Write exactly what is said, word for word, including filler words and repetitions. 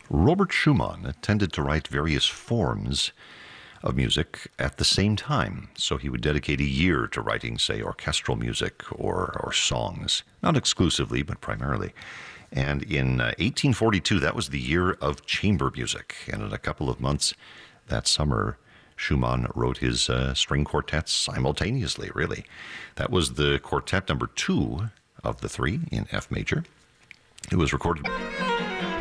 Robert Schumann tended to write various forms of music at the same time. So he would dedicate a year to writing, say, orchestral music or, or songs, not exclusively, but primarily. And in uh, eighteen forty-two, that was the year of chamber music. And in a couple of months that summer, Schumann wrote his uh, string quartets simultaneously, really. That was the quartet number two of the three in F major. It was recorded.